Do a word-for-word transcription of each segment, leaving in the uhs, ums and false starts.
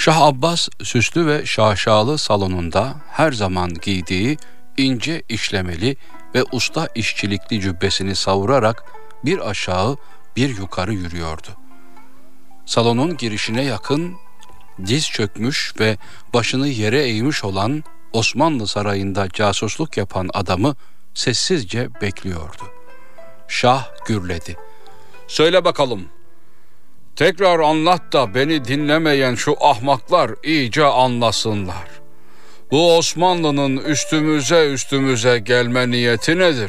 Şah Abbas süslü ve şaşalı salonunda her zaman giydiği ince işlemeli ve usta işçilikli cübbesini savurarak bir aşağı bir yukarı yürüyordu. Salonun girişine yakın diz çökmüş ve başını yere eğmiş olan Osmanlı sarayında casusluk yapan adamı sessizce bekliyordu. Şah gürledi. "Söyle bakalım. Tekrar anlat da beni dinlemeyen şu ahmaklar iyice anlasınlar. Bu Osmanlı'nın üstümüze üstümüze gelme niyeti nedir?"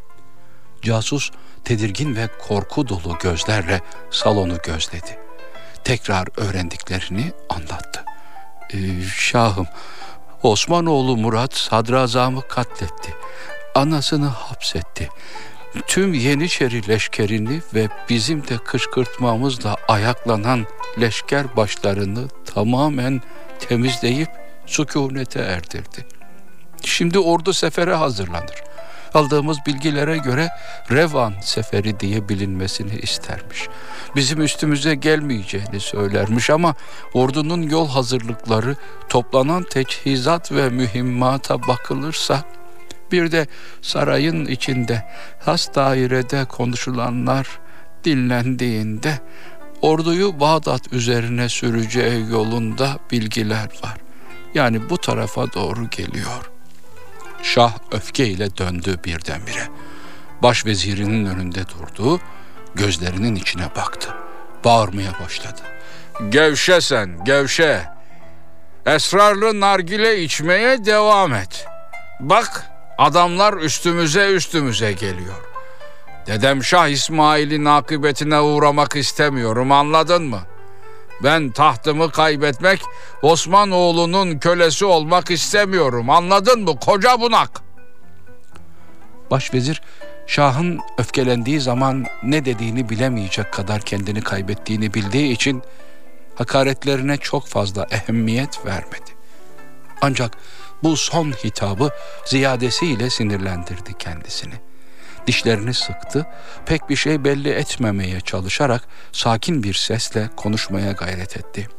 Casus tedirgin ve korku dolu gözlerle salonu gözledi. Tekrar öğrendiklerini anlattı. Ee, Şahım, Osmanoğlu Murat sadrazamı katletti. Anasını hapsetti. Tüm Yeniçeri leşkerini ve bizim de kışkırtmamızla ayaklanan leşker başlarını tamamen temizleyip sükunete erdirdi. Şimdi ordu sefere hazırlanır. Aldığımız bilgilere göre Revan seferi diye bilinmesini istermiş. Bizim üstümüze gelmeyeceğini söylermiş ama ordunun yol hazırlıkları, toplanan teçhizat ve mühimmata bakılırsa, bir de sarayın içinde has dairede konuşulanlar dinlendiğinde orduyu Bağdat üzerine süreceği yolunda bilgiler var. Yani bu tarafa doğru geliyor. Şah öfkeyle döndü birdenbire. Başvezirinin önünde durdu, gözlerinin içine baktı. Bağırmaya başladı. "Gevşe sen, gevşe. Esrarlı nargile içmeye devam et. Bak, adamlar üstümüze üstümüze geliyor. Dedem Şah İsmail'in akıbetine uğramak istemiyorum, anladın mı? Ben tahtımı kaybetmek, Osmanoğlu'nun kölesi olmak istemiyorum, anladın mı koca bunak?" Başvezir, Şah'ın öfkelendiği zaman ne dediğini bilemeyecek kadar kendini kaybettiğini bildiği için hakaretlerine çok fazla ehemmiyet vermedi. Ancak bu son hitabı ziyadesiyle sinirlendirdi kendisini. Dişlerini sıktı, pek bir şey belli etmemeye çalışarak sakin bir sesle konuşmaya gayret etti.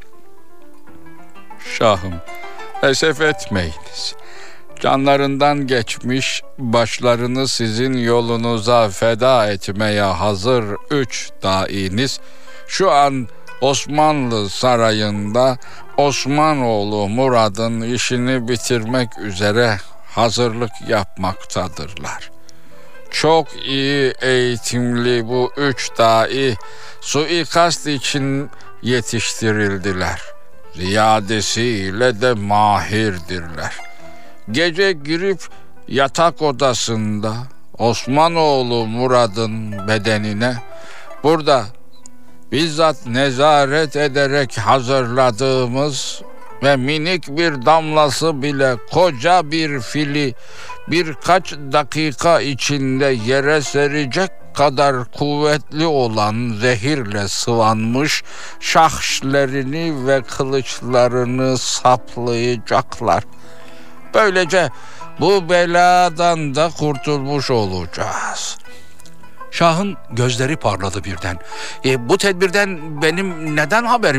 "Şahım, esef etmeyiniz. Canlarından geçmiş, başlarını sizin yolunuza feda etmeye hazır üç dainiz şu an Osmanlı sarayında Osmanoğlu Murad'ın işini bitirmek üzere hazırlık yapmaktadırlar. Çok iyi eğitimli bu üç dai suikast için yetiştirildiler. Ziyadesiyle de mahirdirler. Gece girip yatak odasında Osmanoğlu Murad'ın bedenine burada bizzat nezaret ederek hazırladığımız ve minik bir damlası bile koca bir fili birkaç dakika içinde yere serecek kadar kuvvetli olan zehirle sıvanmış şahşlerini ve kılıçlarını saplayacaklar. Böylece bu beladan da kurtulmuş olacağız." Şah'ın gözleri parladı birden. E, bu tedbirden benim neden haberim